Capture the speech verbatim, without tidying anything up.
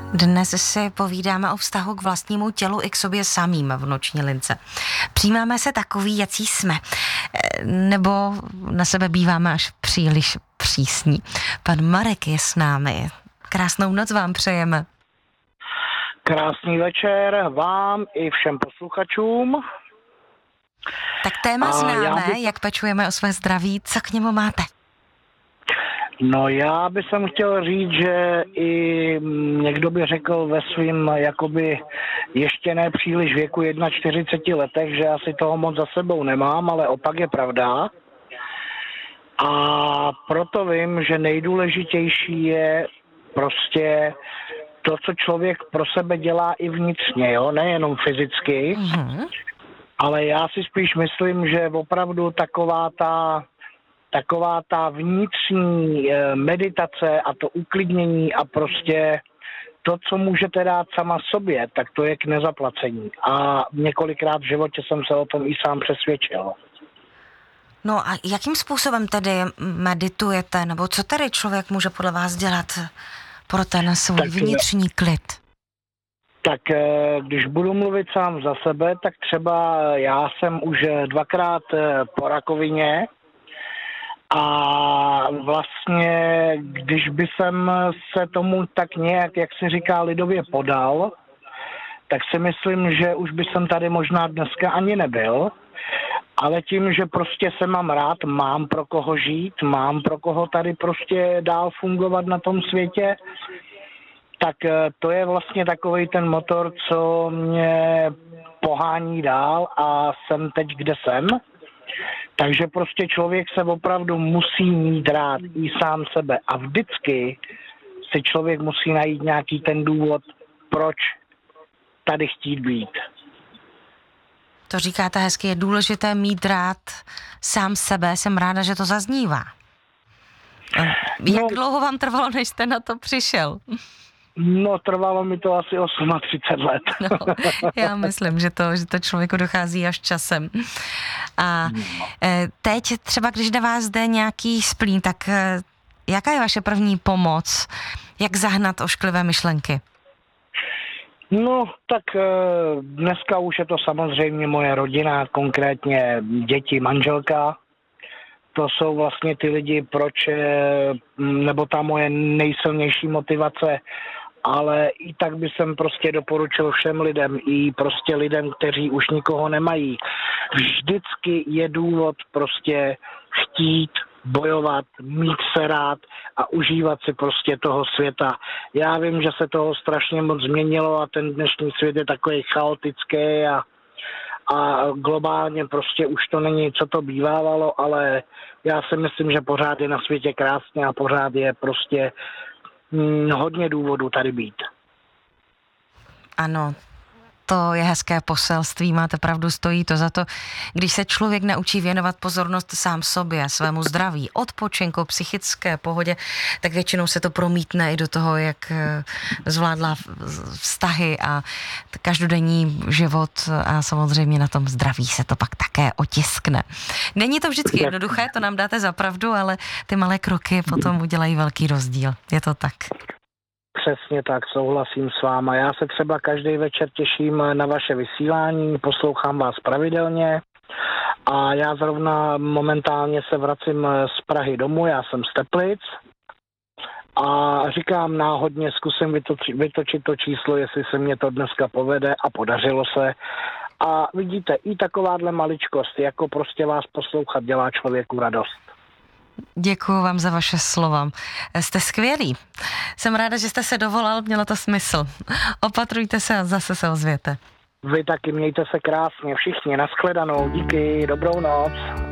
Dnes si povídáme o vztahu k vlastnímu tělu i k sobě samým v Noční lince. Přijímáme se takový, jací jsme, nebo na sebe býváme až příliš přísní. Pan Marek je s námi. Krásnou noc vám přejeme. Krásný večer vám i všem posluchačům. Tak téma známe, by... jak pečujeme o své zdraví, co k němu máte? No já bych jsem chtěl říct, že i někdo by řekl ve svým jakoby ještě ne příliš věku čtyřicet jedna letech, že asi toho moc za sebou nemám, ale opak je pravda. A proto vím, že nejdůležitější je prostě to, co člověk pro sebe dělá i vnitřně, jo, nejenom fyzicky, mm-hmm. ale já si spíš myslím, že opravdu taková ta taková ta vnitřní meditace a to uklidnění a prostě to, co můžete dát sama sobě, tak to je k nezaplacení. A několikrát v životě jsem se o tom i sám přesvědčil. No a jakým způsobem tedy meditujete, nebo co tedy člověk může podle vás dělat pro ten svůj tak, vnitřní klid? Tak když budu mluvit sám za sebe, tak třeba já jsem už dvakrát po rakovině, a vlastně, když by jsem se tomu tak nějak, jak se říká lidově, podal, tak si myslím, že už by jsem tady možná dneska ani nebyl, ale tím, že prostě se mám rád, mám pro koho žít, mám pro koho tady prostě dál fungovat na tom světě, tak to je vlastně takovej ten motor, co mě pohání dál a jsem teď, kde jsem. Takže prostě člověk se opravdu musí mít rád i sám sebe a vždycky si člověk musí najít nějaký ten důvod, proč tady chtít být. To říkáte hezky, je důležité mít rád sám sebe, jsem ráda, že to zaznívá. Jak no, dlouho vám trvalo, než jste na to přišel? No, trvalo mi to asi třicet osm let. No, já myslím, že to, že to člověku dochází až časem. A teď třeba, když na vás jde nějaký splín, tak jaká je vaše první pomoc? Jak zahnat ošklivé myšlenky? No, tak dneska už je to samozřejmě moje rodina, konkrétně děti, manželka. To jsou vlastně ty lidi, proč, nebo ta moje nejsilnější motivace, ale i tak by jsem prostě doporučil všem lidem, i prostě lidem, kteří už nikoho nemají. Vždycky je důvod prostě chtít, bojovat, mít se rád a užívat si prostě toho světa. Já vím, že se toho strašně moc změnilo a ten dnešní svět je takový chaotický a a globálně prostě už to není, co to bývávalo, ale já si myslím, že pořád je na světě krásně a pořád je prostě hm, hodně důvodů tady být. Ano, to je hezké poselství, máte pravdu, stojí to za to. Když se člověk naučí věnovat pozornost sám sobě, svému zdraví, odpočinku, psychické pohodě, tak většinou se to promítne i do toho, jak zvládla vztahy a každodenní život a samozřejmě na tom zdraví se to pak také otiskne. Není to vždycky jednoduché, to nám dáte za pravdu, ale ty malé kroky potom udělají velký rozdíl. Je to tak. Přesně tak, souhlasím s váma. Já se třeba každý večer těším na vaše vysílání, poslouchám vás pravidelně a já zrovna momentálně se vracím z Prahy domů, já jsem z Teplic a říkám náhodně, zkusím vytočit, vytočit to číslo, jestli se mě to dneska povede a podařilo se. A vidíte, i takováhle maličkost, jako prostě vás poslouchat, dělá člověku radost. Děkuju vám za vaše slova. Jste skvělí. Jsem ráda, že jste se dovolal, mělo to smysl. Opatrujte se a zase se ozvěte. Vy taky mějte se krásně, všichni, nashledanou, díky, dobrou noc.